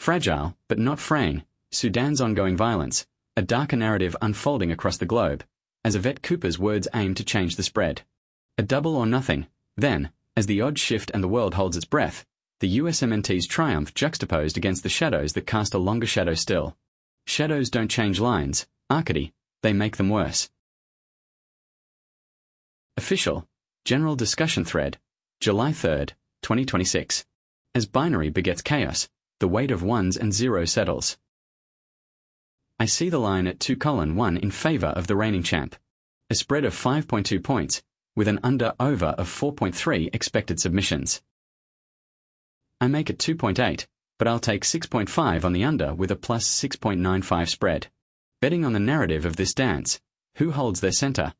Fragile, but not fraying, Sudan's ongoing violence, a darker narrative unfolding across the globe, as Yvette Cooper's words aim to change the spread. A double or nothing, then, as the odds shift and the world holds its breath, the USMNT's triumph juxtaposed against the shadows that cast a longer shadow still. Shadows don't change lines, Arcady, they make them worse. Official, General Discussion Thread, July 3, 2026. As binary begets chaos, the weight of ones and zeros settles. I see the line at 2:1 in favor of the reigning champ. A spread of 5.2 points, with an under-over of 4.3 expected submissions. I make it 2.8, but I'll take 6.5 on the under with a plus 6.95 spread. Betting on the narrative of this dance, who holds their center?